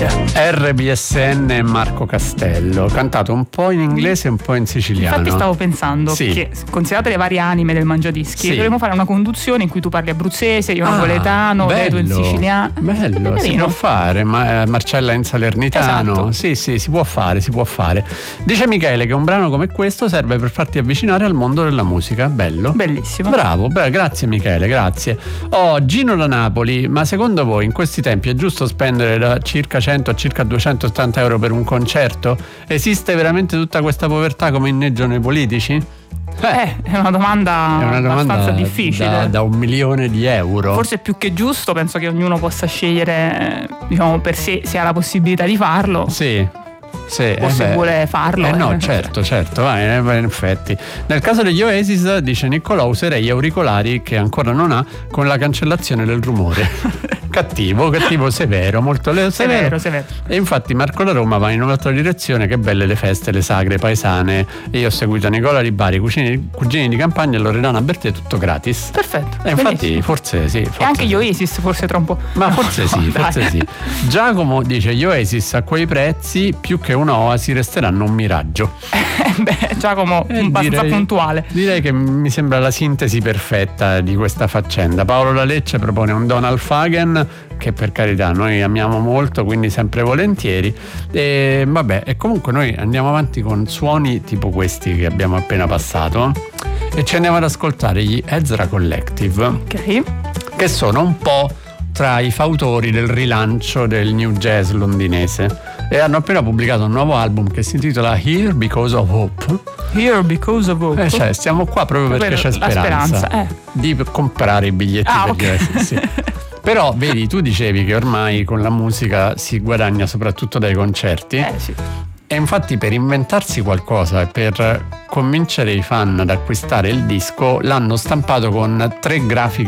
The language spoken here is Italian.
difficile. RBSN e Marco Castello, cantato un po' in inglese e un po' in siciliano. Infatti stavo pensando Sì. che, considerate le varie anime del Mangiadischi, Sì. dovremmo fare una conduzione in cui tu parli abruzzese, io napoletano, te tu in siciliano. Bello, si può fare, Marcella in salernitano. Esatto. Sì, si può fare. Dice Michele che un brano come questo serve per farti avvicinare al mondo della musica. Bello. Bellissimo. Bravo, grazie Michele, grazie. Gino da Napoli, ma secondo voi in questi tempi è giusto spendere da circa 100 a circa 280 euro per un concerto? Esiste veramente tutta questa povertà come inneggiano i politici? È una domanda abbastanza difficile. Da 1 milione di euro. Forse più che giusto, penso che ognuno possa scegliere, diciamo, per sé, se ha la possibilità di farlo. Sì. O se vuole farlo. No, certo, in effetti. Nel caso degli Oasis, dice Niccolò, userei auricolari che ancora non ha con la cancellazione del rumore. cattivo, severo, molto severo. E infatti Marco da Roma va in un'altra direzione. Che belle le feste, le sagre paesane. E io ho seguito Nicola Ribari, cugini di campagna e Loredana Bertè, tutto gratis. Perfetto. E infatti forse sì. E anche gli Oasis forse troppo. Ma forse sì. Giacomo dice gli Oasis a quei prezzi più che un'oasi resteranno un miraggio. Giacomo abbastanza puntuale. Direi che mi sembra la sintesi perfetta di questa faccenda. Paolo da Lecce propone un Donald Fagen, che per carità noi amiamo molto, quindi sempre volentieri. E comunque noi andiamo avanti con suoni tipo questi che abbiamo appena passato e ci andiamo ad ascoltare gli Ezra Collective, ok, che sono un po' tra i fautori del rilancio del new jazz londinese e hanno appena pubblicato un nuovo album che si intitola Here Because of Hope. Here Because of Hope. Cioè stiamo qua proprio perché c'è speranza di comprare i biglietti per gli Oasis. Però vedi, tu dicevi che ormai con la musica si guadagna soprattutto dai concerti. Sì. E infatti per inventarsi qualcosa e per convincere i fan ad acquistare il disco l'hanno stampato con 3 grafiche